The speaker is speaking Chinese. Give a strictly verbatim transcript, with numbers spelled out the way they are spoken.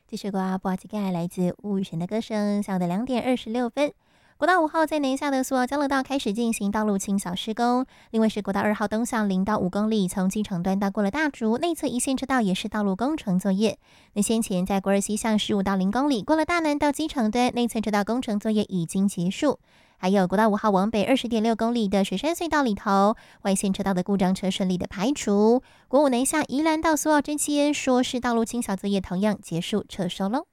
这首歌啊，播几盖来自吴宇晨的歌声。下午的两点二十六分，国道五号在南下的苏澳交流道开始进行道路清扫施工。另外是国道二号东向零到五公里，从机场端到过了大竹内侧一线车道也是道路工程作业。那先前在国二西向十五到零公里，过了大南到机场端内侧车道工程作业已经结束。还有国道五号往北二十点六公里的水山隧道里头，外线车道的故障车顺利的排除。国五南下宜兰到苏澳真七恩说是道路清扫作业同样结束撤收喽。